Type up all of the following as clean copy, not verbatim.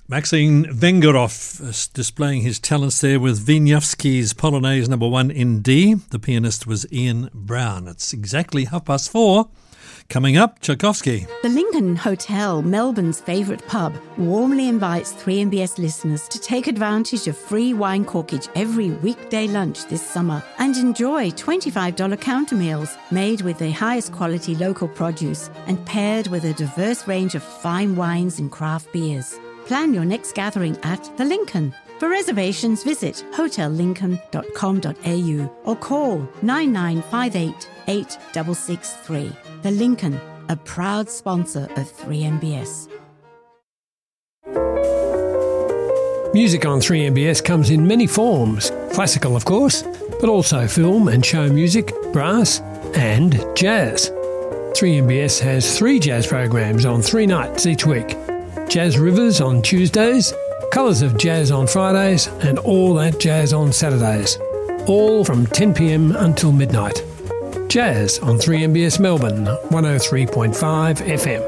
Maxim Vengerov displaying his talents there with Wieniawski's Polonaise No. 1 in D. The pianist was Ian Brown. It's exactly 4:30. Coming up, Tchaikovsky. The Lincoln Hotel, Melbourne's favourite pub, warmly invites 3MBS listeners to take advantage of free wine corkage every weekday lunch this summer and enjoy $25 counter meals made with the highest quality local produce and paired with a diverse range of fine wines and craft beers. Plan your next gathering at The Lincoln. For reservations, visit hotellincoln.com.au or call 9958 8663. The Lincoln, a proud sponsor of 3MBS. Music on 3MBS comes in many forms. Classical, of course, but also film and show music, brass and jazz. 3MBS has 3 jazz programs on 3 nights each week. Jazz Rivers on Tuesdays, Colours of Jazz on Fridays and All That Jazz on Saturdays. All from 10 p.m. until midnight. Jazz on 3MBS Melbourne, 103.5 FM.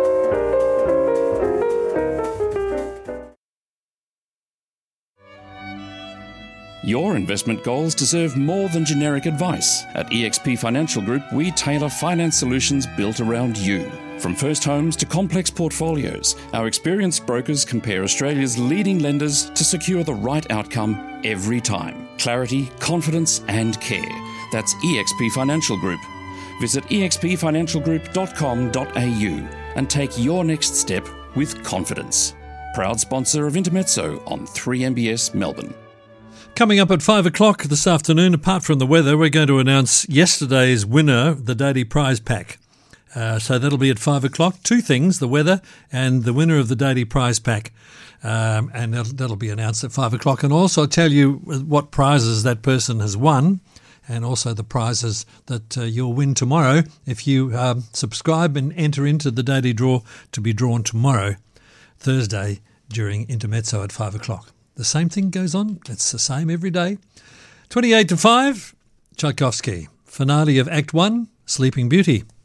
Your investment goals deserve more than generic advice. At eXp Financial Group, we tailor finance solutions built around you. From first homes to complex portfolios, our experienced brokers compare Australia's leading lenders to secure the right outcome every time. Clarity, confidence and care. That's eXp Financial Group. Visit expfinancialgroup.com.au and take your next step with confidence. Proud sponsor of Intermezzo on 3MBS Melbourne. Coming up at 5 o'clock this afternoon, apart from the weather, we're going to announce yesterday's winner, the Daily Prize Pack. So that'll be at 5 o'clock. 2 things, the weather and the winner of the Daily Prize Pack. And that'll be announced at 5 o'clock. And also tell you what prizes that person has won and also the prizes that you'll win tomorrow if you subscribe and enter into the daily draw to be drawn tomorrow, Thursday, during Intermezzo at 5 o'clock. The same thing goes on. It's the same every day. 28 to 5, Tchaikovsky. Finale of Act 1, Sleeping Beauty.